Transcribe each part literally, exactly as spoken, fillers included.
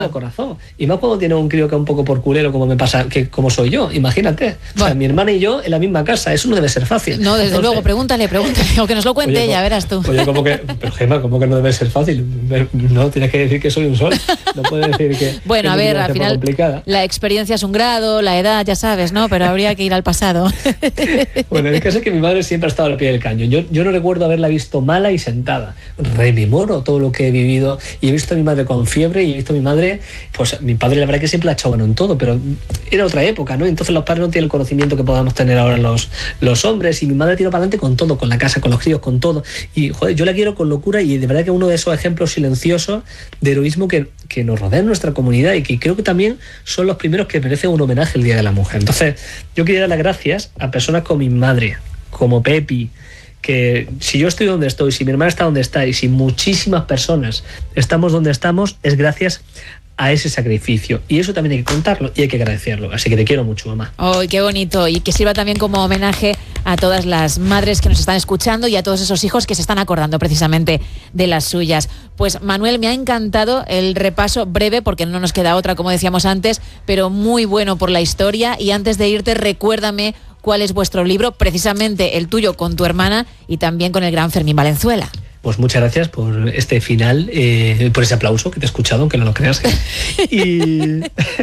corazón. Y más cuando tiene un crío que es un poco por culero, como me pasa, que como soy yo, imagínate. Bueno. O sea, mi hermana y yo en la misma casa, eso no debe ser fácil. No, desde Entonces, luego, pregúntale, pregúntale, o que nos lo cuente oye, ella, verás tú. Oye, como que, pero Gemma, ¿cómo que no debe ser fácil? No, tienes que decir que soy un sol. No puedes decir que. Bueno, que a ver, al final, complicada. La experiencia es un grado, la edad, ya sabes, ¿no? Pero habría que ir al pasado. Bueno, el caso es que mi madre siempre ha estado al pie del cañón. Yo, yo no recuerdo haberla visto mala y sentada. Rememoro todo lo que he vivido y he visto a mi madre con fiebre y he visto a mi madre, pues mi padre la verdad que siempre ha echado bueno en todo, pero era otra época, ¿no? Entonces los padres no tienen el conocimiento que podamos tener ahora los, los hombres, y mi madre tiró para adelante con todo, con la casa, con los críos, con todo. Y joder, yo la quiero con locura, y de verdad que uno de esos ejemplos silenciosos de heroísmo que, que nos rodea en nuestra comunidad y que creo que también son los primeros que merecen un homenaje el Día de la Mujer. Entonces yo quería dar las gracias a personas como mi madre, como Pepi, que si yo estoy donde estoy, si mi hermana está donde está y si muchísimas personas estamos donde estamos, es gracias a ese sacrificio, y eso también hay que contarlo y hay que agradecerlo. Así que te quiero mucho, mamá. ¡Oh, qué bonito! Y que sirva también como homenaje a todas las madres que nos están escuchando y a todos esos hijos que se están acordando precisamente de las suyas. Pues Manuel, me ha encantado el repaso breve, porque no nos queda otra, como decíamos antes, pero muy bueno por la historia. Y antes de irte, recuérdame cuál es vuestro libro, precisamente el tuyo con tu hermana y también con el gran Fermín Valenzuela. Pues muchas gracias por este final, eh, por ese aplauso que te he escuchado, aunque no lo creas. y,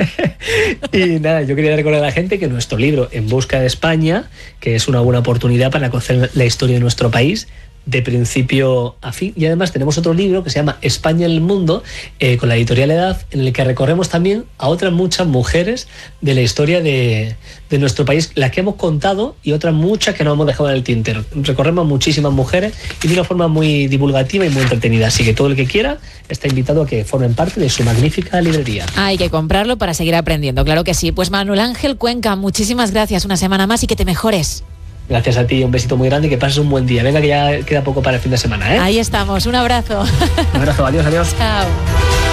y nada, yo quería recordar a la gente que nuestro libro En Busca de España, que es una buena oportunidad para conocer la historia de nuestro país, de principio a fin. Y además tenemos otro libro que se llama España en el Mundo, eh, con la editorial Edad, en el que recorremos también a otras muchas mujeres de la historia de, de nuestro país, las que hemos contado y otras muchas que nos hemos dejado en el tintero. Recorremos muchísimas mujeres y de una forma muy divulgativa y muy entretenida. Así que todo el que quiera está invitado a que formen parte de su magnífica librería. Hay que comprarlo para seguir aprendiendo, claro que sí. Pues Manuel Ángel Cuenca, muchísimas gracias una semana más y que te mejores. Gracias a ti, un besito muy grande y que pases un buen día. Venga, que ya queda poco para el fin de semana, ¿eh? Ahí estamos, un abrazo. Un abrazo, adiós, adiós. Chao.